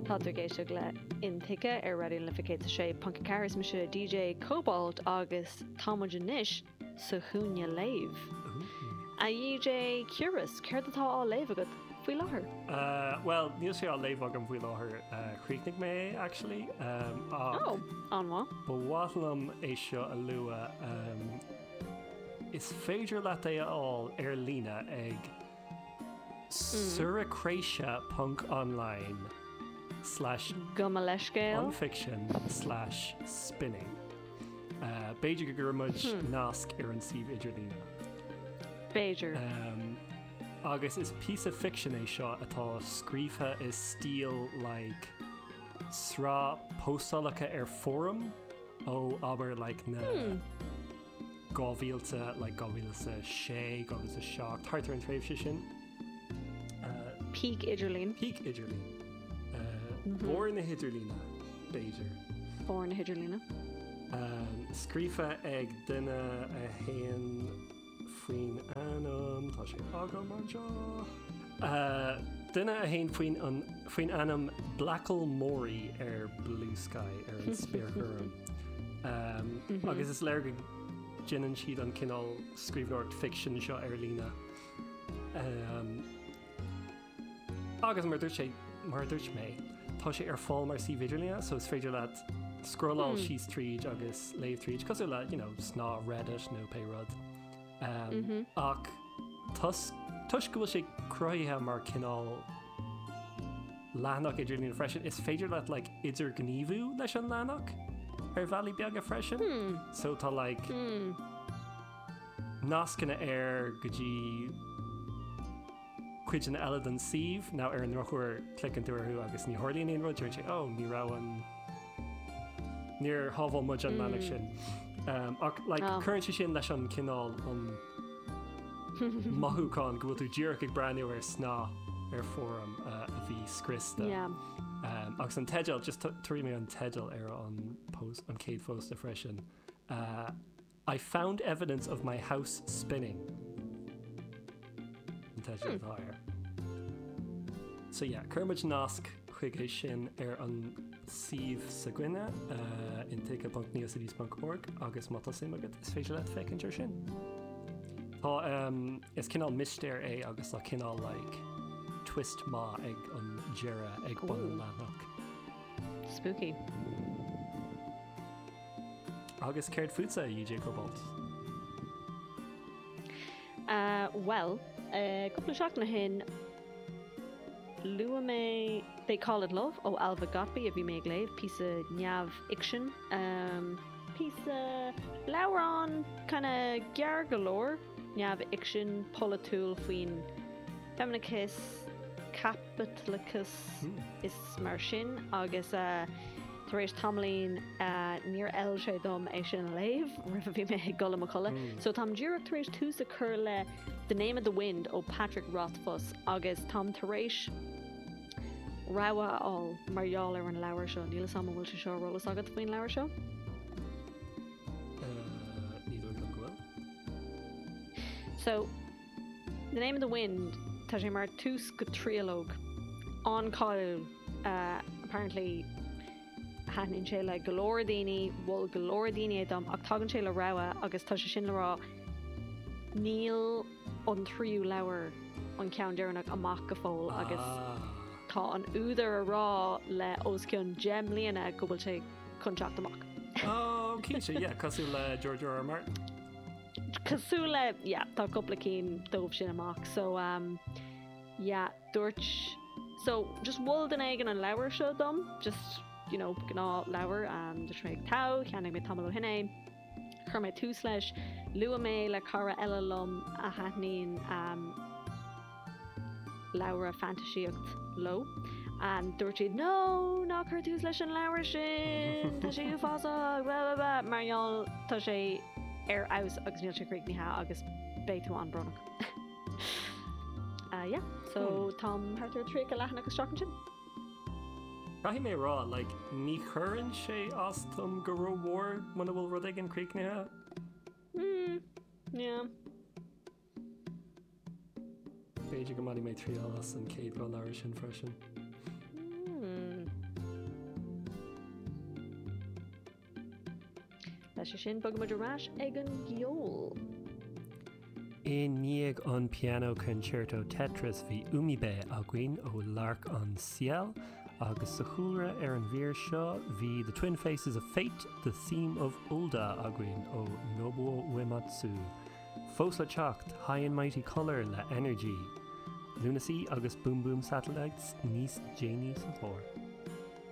Tátar géiste le intice ar radio lificéit sé Punka Caris me se DJ Cobalt agus Támuid níis sa chúne léh. A DJ Curious, céir atá á léh agad faoi láthair? Well, níl sé á léh agam faoi láthair chríicnic mé, actually. Anhá? Ba bhhalam é seo a lua. Is féidir leat é all ar lína ag suracratia.online/ Guma leiscéal unfiction/spinning. Beidir go muid nasc ar an sibh idirlína. Beidir. Agus is piece of fiction é seo atá scríomtha is stíl like srá postálacha ar fórum ó aber like na gábhíalta like gábhíalta sé, gábhíalta seach, tartar an tréimhse sin. Peak Idirlín. Peak Idirlín. Bór na Hidirlína, Beidir. Bór na Hidirlína. Scrífa ag duine a héan faoin anam, tá sé agam mar seo. Duine a héan faoin anam Blackall Mórí ar Blue Sky ar an Speargurm. Agus is léir go ginan siad an cinál scríbhneoirt fiction seo ar lína. Agus mar dúirt mé, tá sé ar fáil mar sí Idirlína, so is féidir leat scrollál síos tríd agus léh tríd, cos le sná Reddit nó Payrod. Ach tus go bhfuil sé cruithe mar cinál lánach Idirlína freisin, is féidir leat like idir gníomhú leis an lánach ar bhealaí beaga freisin. So tá like nascanna air go dtí cuid an eile an sibh, ná ar an rochuir clickan túirthú agus ní hordíon éon rud sé ní rá an níor hábháil muid an lánach sin. Ach chuann sin leis an cinál an mathúáin go bhfuil tú díreach ag breanú ar sná ar fórum a bhí scrista. Agus an teidil, just tuaí mé an teidil ar an céad fósta freisin. I found evidence of my house spinning. An teidil dáir. So chuirmuid nasc chuige sin ar an sibh sa gcuine intica.neocities.org agus mata sim agad is féidir le fécinir sin. Tá is cinál mistéir é agus tá cinál like twist má ag an deire ag bun lánach. Spooky. Agus céird futsa DJ Cobalt? Well, couple seach na hin lua mé They Call It Love ó Alva Gottby a bhí mé léh piece neamh iction. Piece leabhrán kinda gear galore neamh iction polytool faoin Feminicus Capitalicus is mar sin agus taréis tamlín níor eil sé dom é sin a léh rih bhí mé gola macola. So tam dúireach taréis tús a chur le The Name of the Wind ó Patrick Rothfuss agus tam taréis rawa all marall ar an leabhar seo. Níl sam bhfuil se seo rolas agat faoin leabhar seo? So, The Name of the Wind, tá sé mar tús go tríalóg an cáil apparently hanin sé le golóir daoine bhfuil golóir daoine dom ach tagann sé le rawa agus tá sé sin le rá níl an tríú leabhar an ceann deireanach amach go fóil agus tá an údar a rá le oscionn gem líana go bhfuil sé contract amach. Cínte, cosú le George R. R. Martin. Cosú le, tá coppla cín dómh sin amach. So, dúirt... So, just bhfuil den éigen an leabhar seo dom, just, gná leabhar an de tréig tau, cheannig mé tamil ó hinné. Chur mé tús leis, lua mé le cara eile lom a hatnín leabhar fantasíocht lo. And dúirt no, ná chur tús leis an leabhar sin, tá sé uafása, marall tá sé ar aus agus níl sé críicnithe agus béitú an bronach. So Tom hartar trí a leithna agus stracan sin. Rahí mé rá, ní churann sé as tom go róhór muna bhfuil rud ag an críicnithe? Béidir go maidí mé tríalas an céad bhil leabhar sin freisin. Tá sé sin bag muidir ráis ag an gheol. Níag an piano concerto Tetris bhí umibe aguain ó Lark an Ciel, agus sa chúra an bhír seo bhí The Twin Faces of Fate, The Theme of Ulda aguain ó Nobuo Uematsu. Fós le teacht High and Mighty Colour le Energy. Lunacy agus Boom Boom Satellites níos Janie sa tóir.